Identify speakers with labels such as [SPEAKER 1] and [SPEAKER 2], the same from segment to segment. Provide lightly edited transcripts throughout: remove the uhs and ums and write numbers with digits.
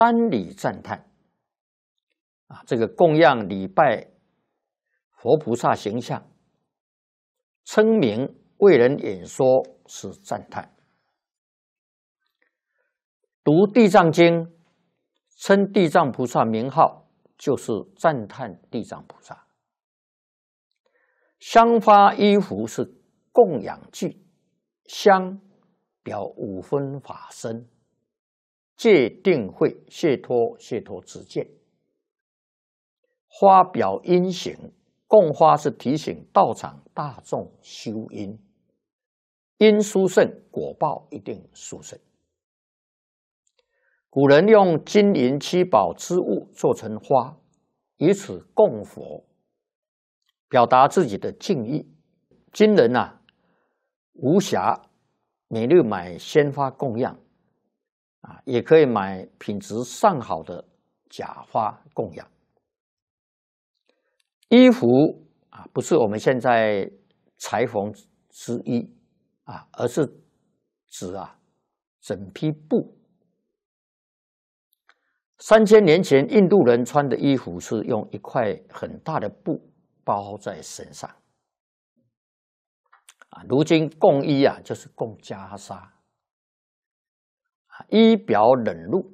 [SPEAKER 1] 三礼赞叹这个供养礼拜佛菩萨形象，称名为人演说是赞叹。读地藏经，称地藏菩萨名号，就是赞叹地藏菩萨。香花衣服是供养具，香表五分法身，戒定慧，解脱知见。花表因行，供花是提醒道场大众修因，因殊胜，果报一定殊胜。古人用金银七宝之物做成花，以此供佛，表达自己的敬意。今人无暇每日买鲜花供养也可以买品质上好的假花供养。衣服不是我们现在裁缝之衣而是指整批布。3000年前印度人穿的衣服是用一块很大的布包在身上如今供衣就是供袈裟，衣表冷露，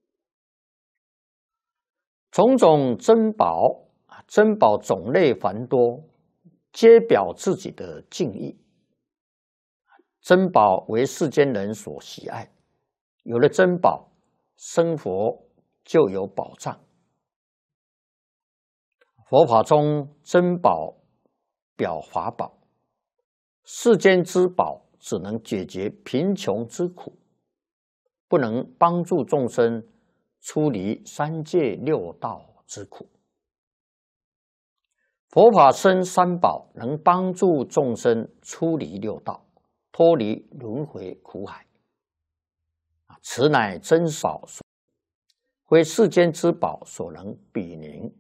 [SPEAKER 1] 种种珍宝珍宝种类繁多，皆表自己的敬意。珍宝为世间人所喜爱，有了珍宝，生活就有保障。佛法中珍宝表法宝，世间之宝只能解决贫穷之苦，不能帮助众生出离三界六道之苦。佛法生三宝，能帮助众生出离六道，脱离轮回苦海。此乃珍宝，非世间之宝所能比拟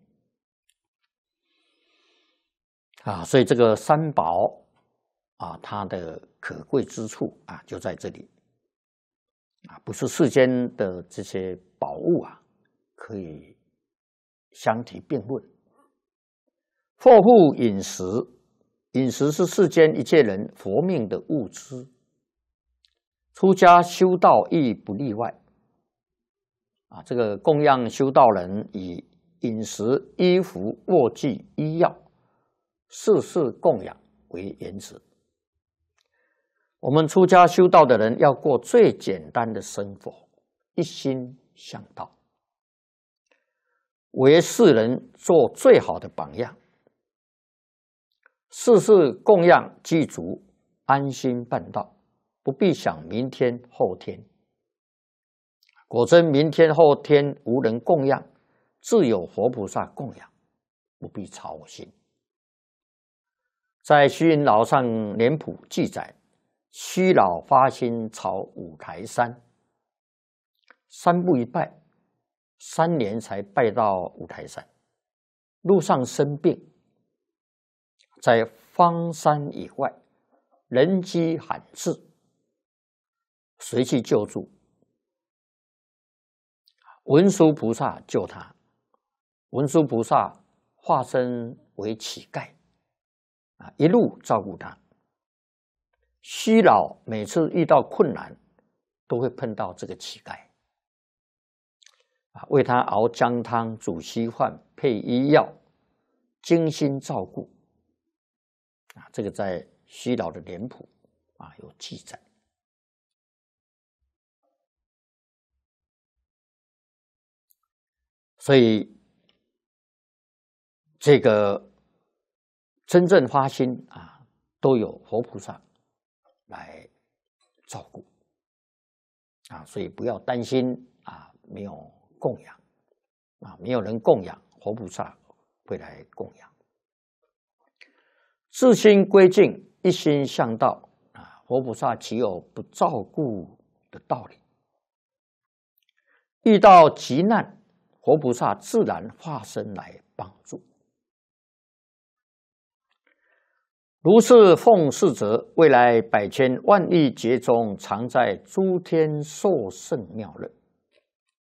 [SPEAKER 1] 所以这个三宝它的可贵之处就在这里不是世间的这些宝物可以相提并论。祸福饮食，饮食是世间一切人活命的物资，出家修道亦不例外这个供养修道人以饮食、衣服、卧具、医药事供养为原则。我们出家修道的人要过最简单的生活，一心向道，为世人做最好的榜样，事供养具足，安心办道，不必想明天后天。果真明天后天无人供养，自有佛菩萨供养，不必操心。在虚云老上脸谱记载，虚老发心朝五台山，3步一拜，3年才拜到五台山。路上生病，在方山以外，人迹罕至，谁去救助？文殊菩萨救他，文殊菩萨化身为乞丐一路照顾他。虚老每次遇到困难，都会碰到这个乞丐为他熬姜汤、煮稀饭、配医药，精心照顾这个在虚老的脸谱有记载。所以这个真正发心都有佛菩萨来照顾所以不要担心没有供养没有人供养，佛菩萨会来供养。自心归净，一心向道佛菩萨岂有不照顾的道理？遇到急难，佛菩萨自然化身来帮助。如是奉事者，未来百千万亿劫中，常在诸天受胜妙乐。